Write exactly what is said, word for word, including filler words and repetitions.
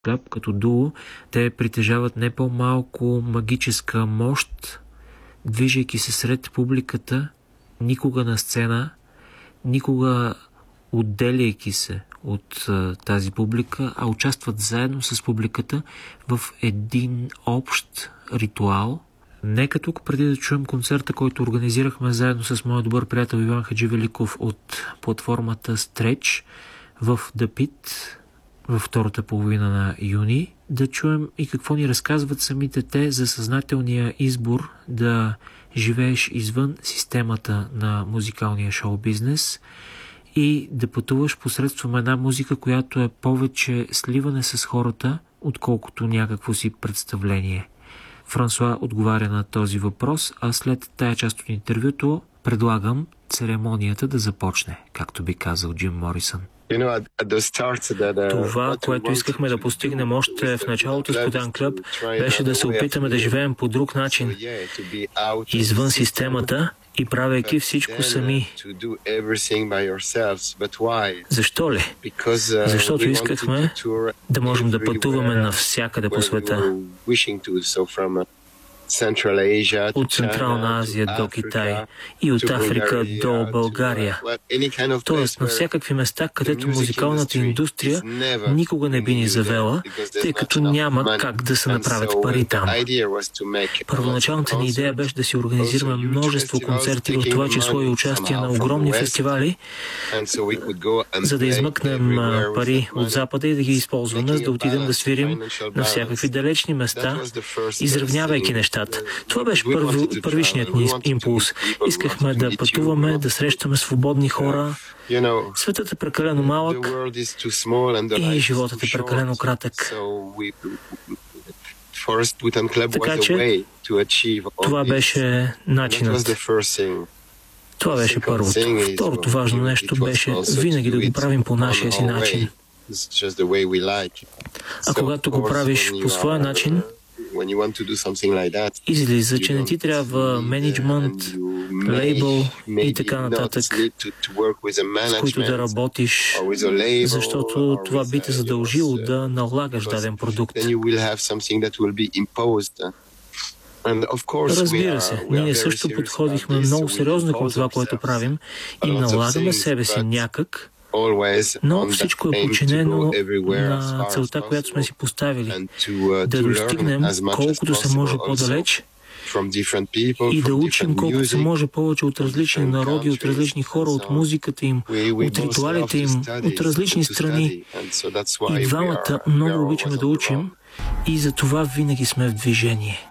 Club като дуо, те притежават не по-малко магическа мощ, движейки се сред публиката, никога на сцена, никога отделяйки се от а, тази публика, а участват заедно с публиката в един общ ритуал. Нека тук, преди да чуем концерта, който организирахме заедно с моят добър приятел Иван Хадживеликов от платформата Stretch в The Pit във втората половина на юни, да чуем и какво ни разказват самите те за съзнателния избор да живееш извън системата на музикалния шоу-бизнес и да пътуваш посредством една музика, която е повече сливане с хората, отколкото някакво си представление. Франсуа отговаря на този въпрос, а след тая част от интервюто предлагам церемонията да започне, както би казал Джим Морисън. Това, което искахме да постигнем още в началото с Подан Клъб, беше да се опитаме да живеем по друг начин, извън системата и правейки всичко сами. Защо ли? Защото искахме да можем да пътуваме навсякъде по света. От Централна Азия до Китай и от Африка до България. Тоест на всякакви места, където музикалната индустрия никога не би ни завела, тъй като няма как да се направят пари там. Първоначалната ни идея беше да си организираме множество концерти, в това число и участие на огромни фестивали, за да измъкнем пари от Запада и да ги използваме, за да отидем да свирим на всякакви далечни места, изравнявайки нещата. Това беше първо, първичният ни импулс. Искахме да пътуваме, да срещаме свободни хора. Светът е прекалено малък и животът е прекалено кратък. Така че това беше начинът. Това беше първото. Второто важно нещо беше винаги да го правим по нашия си начин. А когато го правиш по своя начин, излиза, че не ти трябва менеджмент, лейбъл и така нататък, с които да работиш, защото това би те задължило да налагаш даден продукт. Разбира се, ние също подходихме много сериозно към това, което правим и налагаме себе си някак, но всичко е подчинено на целта, която сме си поставили. Да достигнем колкото се може по-далеч и да учим колкото се може повече от различни народи, от различни хора, от музиката им, от ритуалите им, от различни страни. И двамата много обичаме да учим и за това винаги сме в движение.